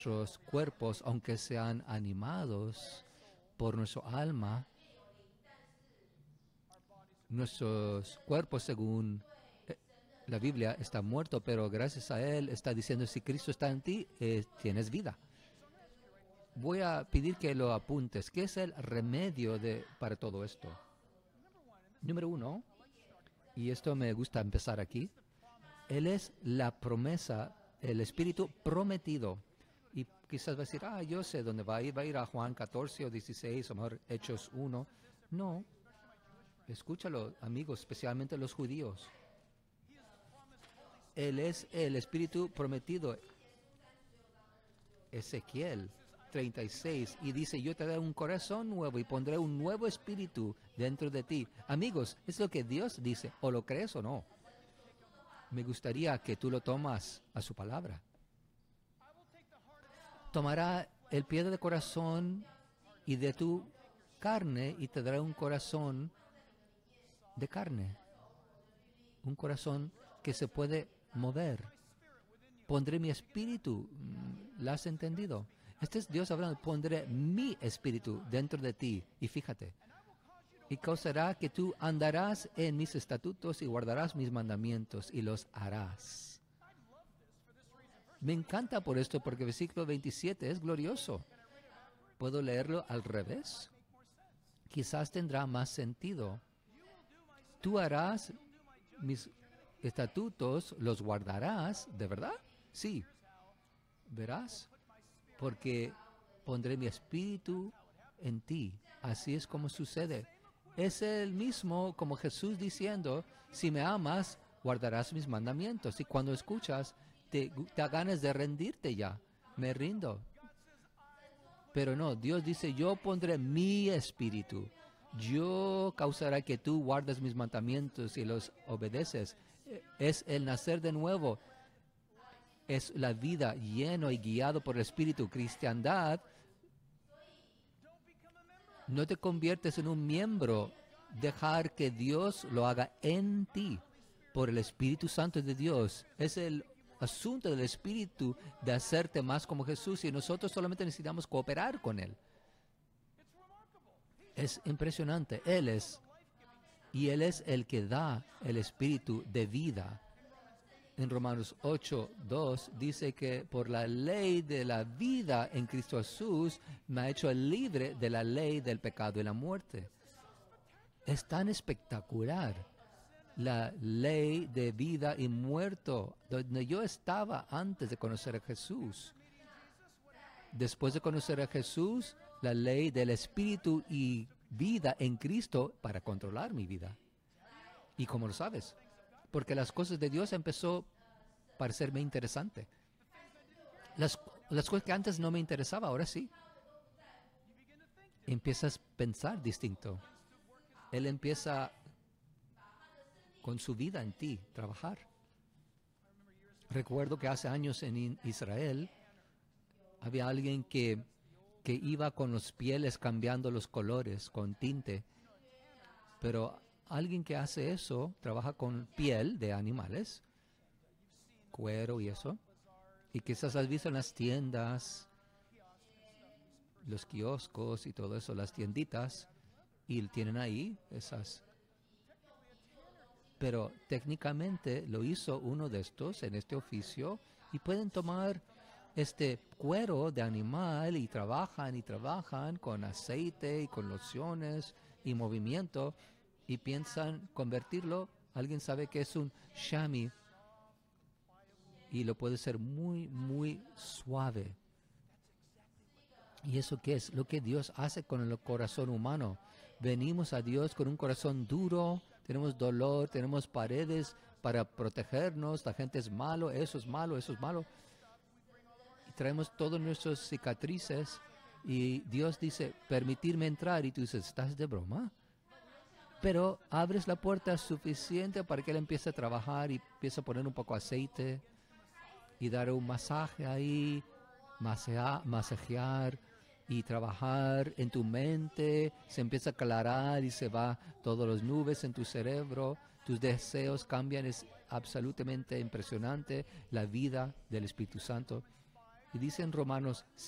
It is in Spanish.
nuestros cuerpos, aunque sean animados por nuestro alma, nuestros cuerpos, según la Biblia, están muertos, pero gracias a Él está diciendo, si Cristo está en ti, tienes vida. Voy a pedir que lo apuntes. ¿Qué es el remedio para todo esto? Número uno, y esto me gusta empezar aquí, Él es la promesa, el Espíritu prometido. Y quizás va a decir, yo sé dónde va a ir a Juan 14 o 16, o mejor Hechos 1. No, escúchalo, amigos, especialmente los judíos. Él es el Espíritu prometido. Ezequiel 36, y dice, yo te daré un corazón nuevo y pondré un nuevo espíritu dentro de ti. Amigos, es lo que Dios dice, o lo crees o no. Me gustaría que tú lo tomas a su palabra. Tomará el pie del corazón y de tu carne y te dará un corazón de carne. Un corazón que se puede mover. Pondré mi espíritu. ¿La has entendido? Este es Dios hablando. Pondré mi espíritu dentro de ti. Y fíjate. Y causará que tú andarás en mis estatutos y guardarás mis mandamientos y los harás. Me encanta por esto, porque el versículo 27 es glorioso. ¿Puedo leerlo al revés? Quizás tendrá más sentido. Tú harás mis estatutos, los guardarás, ¿de verdad? Sí. ¿Verás? Porque pondré mi espíritu en ti. Así es como sucede. Es el mismo como Jesús diciendo, si me amas, guardarás mis mandamientos. Y cuando escuchas, te da ganas de rendirte ya. Me rindo. Pero no, Dios dice, yo pondré mi espíritu. Yo causaré que tú guardes mis mandamientos y los obedeces. Es el nacer de nuevo. Es la vida lleno y guiado por el Espíritu. Cristiandad, no te conviertes en un miembro. Dejar que Dios lo haga en ti por el Espíritu Santo de Dios. Es el asunto del Espíritu de hacerte más como Jesús, y nosotros solamente necesitamos cooperar con Él. Es impresionante. Él es el que da el Espíritu de vida. En Romanos 8:2 dice que por la ley de la vida en Cristo Jesús me ha hecho libre de la ley del pecado y la muerte. Es tan espectacular la ley de vida y muerto, donde yo estaba antes de conocer a Jesús. Después de conocer a Jesús, la ley del Espíritu y vida en Cristo para controlar mi vida. ¿Y cómo lo sabes? Porque las cosas de Dios empezó a parecerme interesante. Las cosas que antes no me interesaba, ahora sí. Empiezas a pensar distinto. Él empieza con su vida en ti, trabajar. Recuerdo que hace años en Israel había alguien que iba con los pieles cambiando los colores con tinte, pero alguien que hace eso trabaja con piel de animales, cuero y eso, y quizás has visto en las tiendas, los kioscos y todo eso, las tienditas, y tienen ahí esas. Pero técnicamente lo hizo uno de estos en este oficio, y pueden tomar este cuero de animal y trabajan con aceite y con lociones y movimiento, y piensan convertirlo. Alguien sabe que es un chamois y lo puede ser muy, muy suave. ¿Y eso qué es? Lo que Dios hace con el corazón humano. Venimos a Dios con un corazón duro, tenemos dolor, tenemos paredes para protegernos, la gente es malo, eso es malo, eso es malo. Y traemos todas nuestras cicatrices, y Dios dice, permitirme entrar, y tú dices, ¿estás de broma? Pero abres la puerta suficiente para que Él empiece a trabajar y empiece a poner un poco de aceite y dar un masaje ahí, masajear y trabajar en tu mente. Se empieza a aclarar y se va todas las nubes en tu cerebro. Tus deseos cambian. Es absolutamente impresionante la vida del Espíritu Santo. Y dice en Romanos